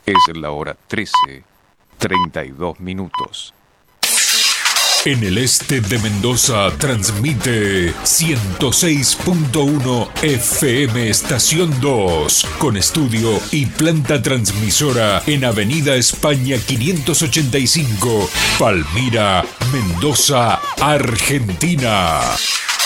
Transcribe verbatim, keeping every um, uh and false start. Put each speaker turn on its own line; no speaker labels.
Es la hora trece, treinta y dos minutos.
En el este de Mendoza transmite ciento seis punto uno F M Estación dos, con estudio y planta transmisora en Avenida España quinientos ochenta y cinco, Palmira, Mendoza, Argentina.